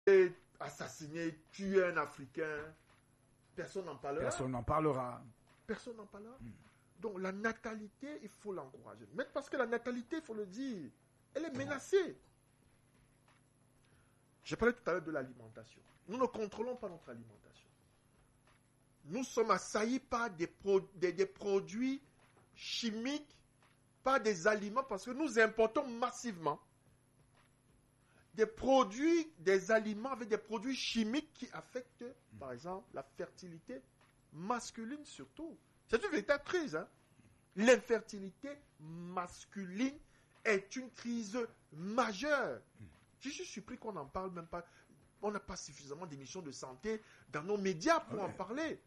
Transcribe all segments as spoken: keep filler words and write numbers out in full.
assassiner, tuer un Africain, personne n'en parlera. Personne n'en parlera. Personne n'en parlera. Mm. Donc la natalité, il faut l'encourager. Mais parce que la natalité, il faut le dire, elle est menacée. J'ai parlé tout à l'heure de l'alimentation. Nous ne contrôlons pas notre alimentation. Nous sommes assaillis par des, pro- des, des produits chimiques, par des aliments, parce que nous importons massivement des produits, des aliments avec des produits chimiques qui affectent, mmh. par exemple, la fertilité masculine surtout. C'est une véritable crise. Hein? L'infertilité masculine est une crise majeure. Mmh. Je suis surpris qu'on n'en parle même pas. On n'a pas suffisamment d'émissions de santé dans nos médias pour ouais. en parler.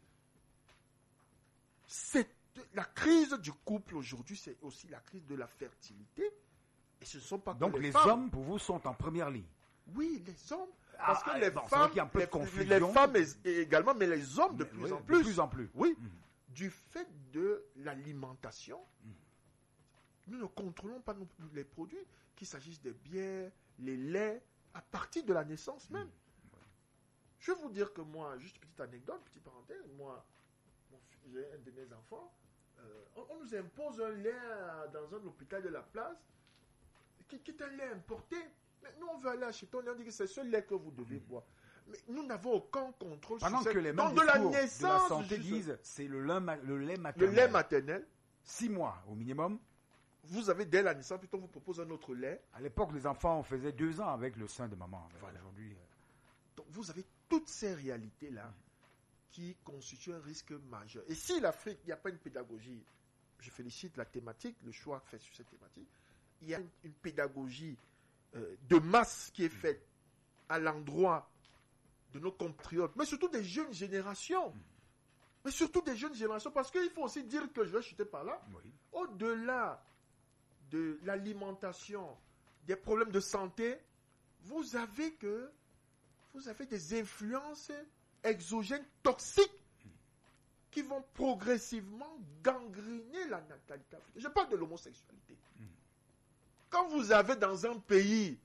C'est la crise du couple aujourd'hui, c'est aussi la crise de la fertilité. Et ce ne sont pas que Donc les, les femmes. hommes, pour vous, sont en première ligne. Oui, les hommes. Parce ah, que les bon, femmes, y a un peu les, de confusion. les femmes également, mais les hommes de mais, plus oui, en plus. De plus en plus. Oui. Mmh. Du fait de l'alimentation, mmh. nous ne contrôlons pas non plus les produits, qu'il s'agisse des bières, les laits, à partir de la naissance même. Mmh. Oui. Je vais vous dire que moi, juste une petite anecdote, petite parenthèse, moi, mon, j'ai un de mes enfants, euh, on, on nous impose un lait dans un hôpital de la place, qui, qui est un lait importé. Mais nous, on veut aller acheter, on dit que c'est ce lait que vous devez boire. Mais nous n'avons aucun contrôle Pendant sur que les Donc, mêmes de la discours naissance, de la santé disent c'est le lait, le lait maternel. Le lait maternel. Six mois au minimum. Vous avez dès la naissance, puis on vous propose un autre lait. À l'époque, les enfants, on faisait deux ans avec le sein de maman. Voilà. Aujourd'hui. Donc vous avez toutes ces réalités-là qui constituent un risque majeur. Et si l'Afrique, il n'y a pas une pédagogie, je félicite la thématique, le choix fait sur cette thématique, il y a une, une pédagogie euh, de masse qui est faite à l'endroit de nos compatriotes, mais surtout des jeunes générations. Mais surtout des jeunes générations, parce qu'il faut aussi dire que je vais chuter par là. Oui. Au-delà de l'alimentation, des problèmes de santé, vous avez que vous avez des influences exogènes toxiques qui vont progressivement gangriner la natalité africaine. Je parle de l'homosexualité. Mmh. Quand vous avez dans un pays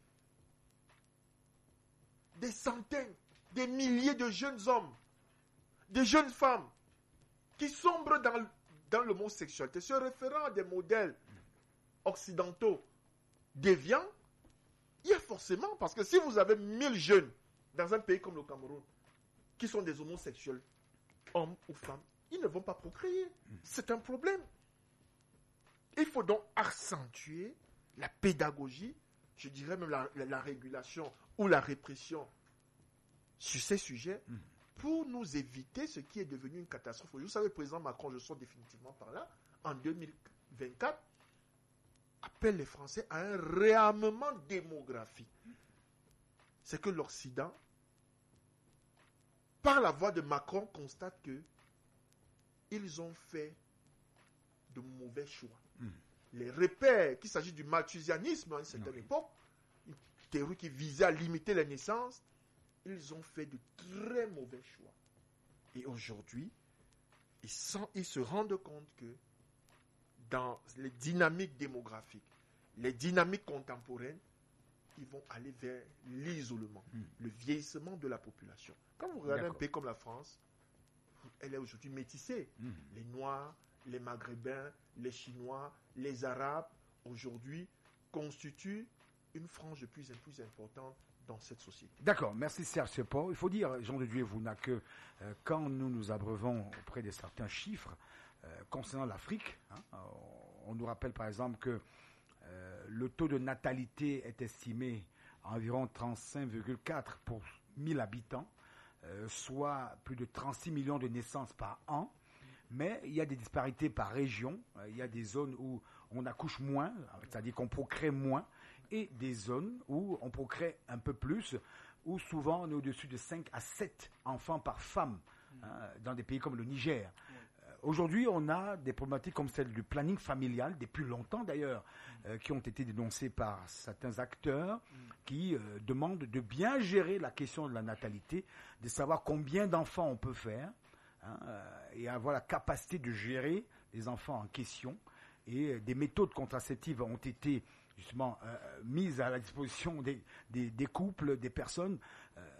des centaines, des milliers de jeunes hommes, des jeunes femmes qui sombrent dans, dans l'homosexualité, se référant à des modèles occidentaux déviants, il y a forcément, parce que si vous avez mille jeunes dans un pays comme le Cameroun qui sont des homosexuels, hommes ou femmes, ils ne vont pas procréer. C'est un problème. Il faut donc accentuer la pédagogie, je dirais même la, la, la régulation ou la répression sur ces sujets pour nous éviter ce qui est devenu une catastrophe. Vous savez, le président Macron, je sors définitivement par là, en deux mille vingt-quatre, appelle les Français à un réarmement démographique. C'est que l'Occident, par la voix de Macron, constate que ils ont fait de mauvais choix. Mmh. Les repères, qu'il s'agit du malthusianisme à une certaine oui. époque, une théorie qui visait à limiter les naissances, ils ont fait de très mauvais choix. Et aujourd'hui, ils, sont, ils se rendent compte que dans les dynamiques démographiques, les dynamiques contemporaines, ils vont aller vers l'isolement, mmh. le vieillissement de la population. Quand vous regardez D'accord. un pays comme la France, elle est aujourd'hui métissée. Mmh. Les Noirs, les Maghrébins, les Chinois, les Arabes, aujourd'hui, constituent une frange de plus en plus importante dans cette société. D'accord, merci Serge Sepon. Il faut dire, Jean de Dieu, vous n'a que euh, quand nous nous abreuvons auprès de certains chiffres euh, concernant l'Afrique, hein, on nous rappelle par exemple que euh, le taux de natalité est estimé à environ trente-cinq virgule quatre pour mille habitants, euh, soit plus de trente-six millions de naissances par an. Mais il y a des disparités par région. Il y a des zones où on accouche moins, c'est-à-dire qu'on procrée moins, et des zones où on procrée un peu plus, où souvent on est au-dessus de cinq à sept enfants par femme, mmh. hein, dans des pays comme le Niger. Mmh. Euh, aujourd'hui, on a des problématiques comme celle du planning familial, depuis longtemps d'ailleurs, mmh. euh, qui ont été dénoncées par certains acteurs, mmh. qui euh, demandent de bien gérer la question de la natalité, de savoir combien d'enfants on peut faire, Hein, euh, et avoir la capacité de gérer les enfants en question. Et euh, des méthodes contraceptives ont été justement euh, mises à la disposition des, des, des couples, des personnes. Euh,